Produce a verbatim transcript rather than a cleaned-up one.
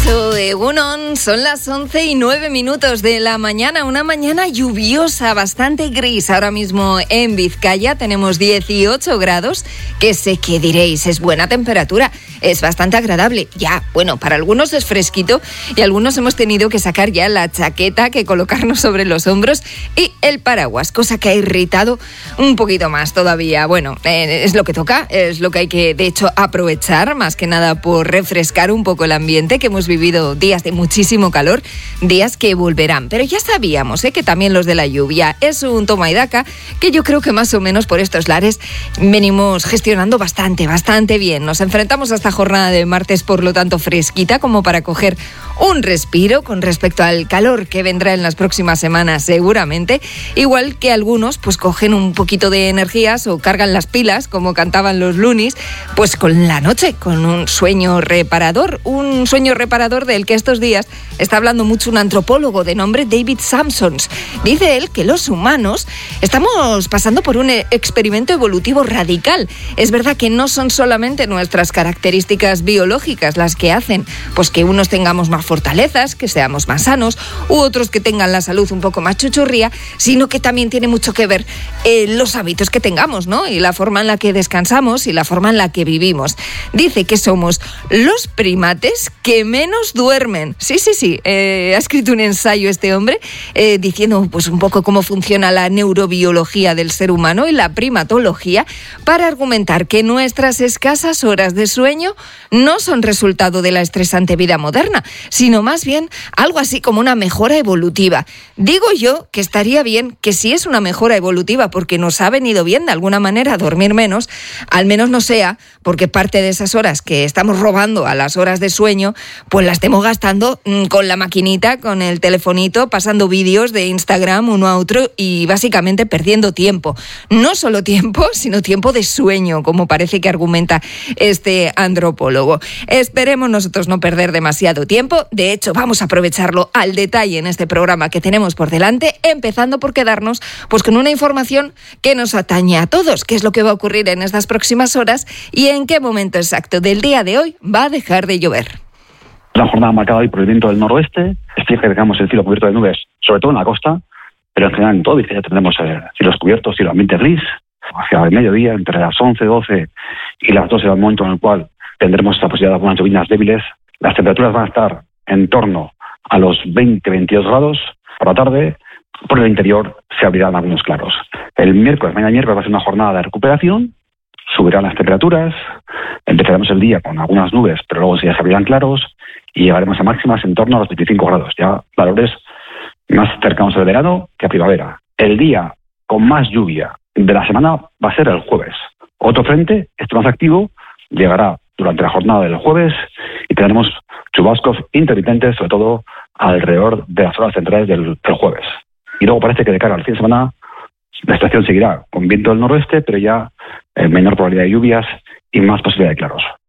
Kaixo, Egunon, son las once y nueve minutos de la mañana, una mañana lluviosa, bastante gris. Ahora mismo en Vizcaya tenemos dieciocho grados, que sé que diréis, es buena temperatura, es bastante agradable. Ya, bueno, para algunos es fresquito y algunos hemos tenido que sacar ya la chaqueta, que colocarnos sobre los hombros y el paraguas, cosa que ha irritado un poquito más todavía. Bueno, eh, es lo que toca, es lo que hay que, de hecho, aprovechar, más que nada por refrescar un poco el ambiente, que hemos vivido días de muchísimo calor, días que volverán. Pero ya sabíamos ¿eh? que también los de la lluvia es un toma y daca que yo creo que más o menos por estos lares venimos gestionando bastante, bastante bien. Nos enfrentamos a esta jornada de martes, por lo tanto, fresquita, como para coger un respiro con respecto al calor que vendrá en las próximas semanas seguramente. Igual que algunos pues cogen un poquito de energías o cargan las pilas, como cantaban los Lunis, pues con la noche, con un sueño reparador, un sueño reparador del que estos días está hablando mucho un antropólogo de nombre David Sampsons. Dice él que los humanos estamos pasando por un experimento evolutivo radical. Es verdad que no son solamente nuestras características biológicas las que hacen pues que unos tengamos más fortalezas, que seamos más sanos, u otros que tengan la salud un poco más chuchurría, sino que también tiene mucho que ver eh, los hábitos que tengamos, ¿no? Y la forma en la que descansamos y la forma en la que vivimos. Dice que somos los primates que menos duermen. Sí, sí, sí. Eh, ha escrito un ensayo este hombre eh, diciendo pues un poco cómo funciona la neurobiología del ser humano y la primatología para argumentar que nuestras escasas horas de sueño no son resultado de la estresante vida moderna, sino más bien algo así como una mejora evolutiva. Digo yo que estaría bien que si es una mejora evolutiva porque nos ha venido bien de alguna manera dormir menos, al menos no sea porque parte de esas horas que estamos robando a las horas de sueño, pues las estemos gastando mmm, con la maquinita, con el telefonito, pasando vídeos de Instagram uno a otro y básicamente perdiendo tiempo. No solo tiempo, sino tiempo de sueño, como parece que argumenta este antropólogo. Esperemos nosotros no perder demasiado tiempo. De hecho, vamos a aprovecharlo al detalle en este programa que tenemos por delante, empezando por quedarnos pues con una información que nos atañe a todos, qué es lo que va a ocurrir en estas próximas horas y en qué momento exacto del día de hoy va a dejar de llover. La jornada marcada hoy por el viento del noroeste, es que tengamos el cielo cubierto de nubes, sobre todo en la costa, pero en general en todo ya tendremos eh, cielos cubiertos, cielo ambiente gris, hacia el mediodía, entre las once, doce y las doce, el momento en el cual tendremos la posibilidad de algunas lluvias débiles. Las temperaturas van a estar en torno a los veinte, veintidós grados por la tarde. Por el interior se abrirán algunos claros. El miércoles, mañana miércoles, va a ser una jornada de recuperación. Subirán las temperaturas, empezaremos el día con algunas nubes, pero luego ya se abrirán claros y llegaremos a máximas en torno a los veinticinco grados, ya valores más cercanos al verano que a primavera. El día con más lluvia de la semana va a ser el jueves. Otro frente, este más activo, llegará durante la jornada del jueves y tendremos chubascos intermitentes, sobre todo alrededor de las horas centrales del, del jueves. Y luego parece que de cara al fin de semana la estación seguirá con viento del noroeste, pero ya eh, menor probabilidad de lluvias y más posibilidad de claros.